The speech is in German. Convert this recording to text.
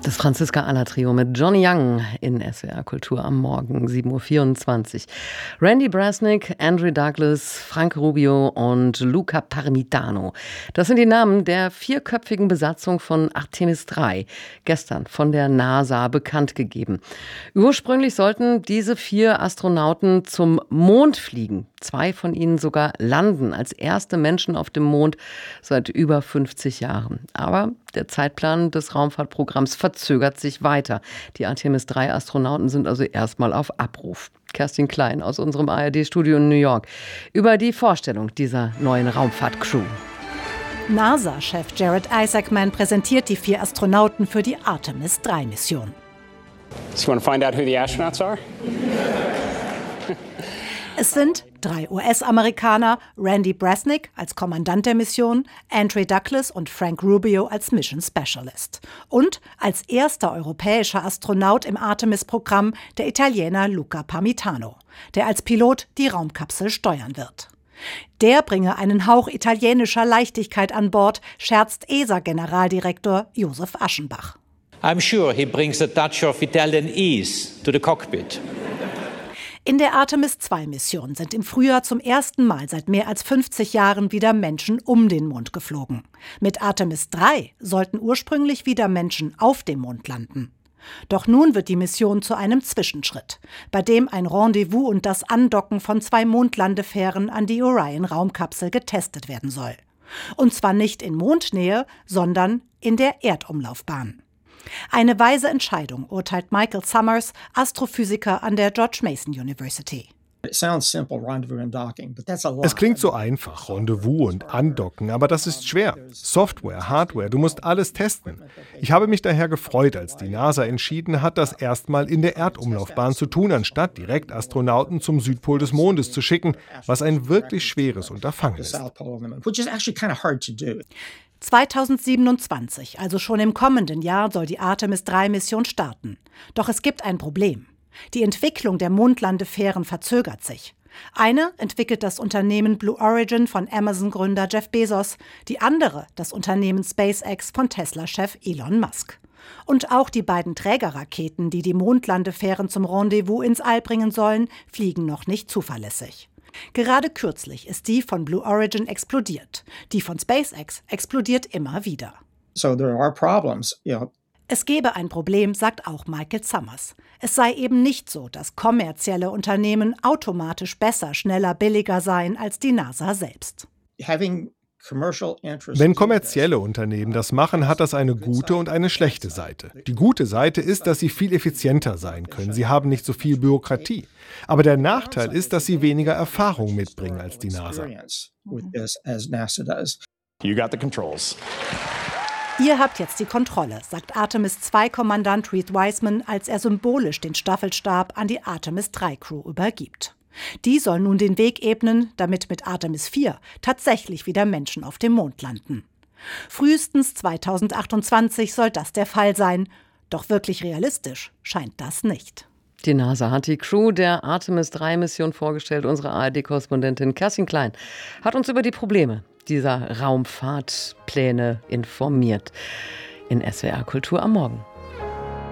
Das Franziska-Alla-Trio mit Johnny Young in SWR Kultur am Morgen, 7.24 Uhr. Randy Brasnik, Andrew Douglas, Frank Rubio und Luca Parmitano. Das sind die Namen der 4-köpfigen Besatzung von Artemis III, gestern von der NASA bekannt gegeben. Ursprünglich sollten diese 4 Astronauten zum Mond fliegen. 2 von ihnen sogar landen als erste Menschen auf dem Mond seit über 50 Jahren. Aber der Zeitplan des Raumfahrtprogramms verzögert sich weiter. Die Artemis III-Astronauten sind also erstmal auf Abruf. Kerstin Klein aus unserem ARD-Studio in New York über die Vorstellung dieser neuen Raumfahrtcrew. NASA-Chef Jared Isaacman präsentiert die 4 Astronauten für die Artemis III-Mission. So you want to find out who the astronauts are? Es sind 3 US-Amerikaner, Randy Brasnik als Kommandant der Mission, Andrew Douglas und Frank Rubio als Mission Specialist. Und als erster europäischer Astronaut im Artemis-Programm der Italiener Luca Parmitano, der als Pilot die Raumkapsel steuern wird. Der bringe einen Hauch italienischer Leichtigkeit an Bord, scherzt ESA-Generaldirektor Josef Aschenbach. I'm sure he brings a touch of Italian ease to the cockpit. In der Artemis II-Mission sind im Frühjahr zum ersten Mal seit mehr als 50 Jahren wieder Menschen um den Mond geflogen. Mit Artemis III sollten ursprünglich wieder Menschen auf dem Mond landen. Doch nun wird die Mission zu einem Zwischenschritt, bei dem ein Rendezvous und das Andocken von 2 Mondlandefähren an die Orion-Raumkapsel getestet werden soll. Und zwar nicht in Mondnähe, sondern in der Erdumlaufbahn. Eine weise Entscheidung, urteilt Michael Summers, Astrophysiker an der George Mason University. Es klingt so einfach, Rendezvous und Andocken, aber das ist schwer. Software, Hardware, du musst alles testen. Ich habe mich daher gefreut, als die NASA entschieden hat, das erstmal in der Erdumlaufbahn zu tun, anstatt direkt Astronauten zum Südpol des Mondes zu schicken, was ein wirklich schweres Unterfangen ist. 2027, also schon im kommenden Jahr, soll die Artemis III-Mission starten. Doch es gibt ein Problem. Die Entwicklung der Mondlandefähren verzögert sich. Eine entwickelt das Unternehmen Blue Origin von Amazon-Gründer Jeff Bezos, die andere das Unternehmen SpaceX von Tesla-Chef Elon Musk. Und auch die beiden Trägerraketen, die die Mondlandefähren zum Rendezvous ins All bringen sollen, fliegen noch nicht zuverlässig. Gerade kürzlich ist die von Blue Origin explodiert. Die von SpaceX explodiert immer wieder. Es gebe ein Problem, sagt auch Michael Summers. Es sei eben nicht so, dass kommerzielle Unternehmen automatisch besser, schneller, billiger seien als die NASA selbst. Wenn kommerzielle Unternehmen das machen, hat das eine gute und eine schlechte Seite. Die gute Seite ist, dass sie viel effizienter sein können. Sie haben nicht so viel Bürokratie. Aber der Nachteil ist, dass sie weniger Erfahrung mitbringen als die NASA. You got the controls. Ihr habt jetzt die Kontrolle, sagt Artemis II-Kommandant Reed Wiseman, als er symbolisch den Staffelstab an die Artemis III-Crew übergibt. Die soll nun den Weg ebnen, damit mit Artemis IV tatsächlich wieder Menschen auf dem Mond landen. Frühestens 2028 soll das der Fall sein. Doch wirklich realistisch scheint das nicht. Die NASA hat die Crew der Artemis III-Mission vorgestellt. Unsere ARD-Korrespondentin Kerstin Klein hat uns über die Probleme dieser Raumfahrtpläne informiert. In SWR Kultur am Morgen.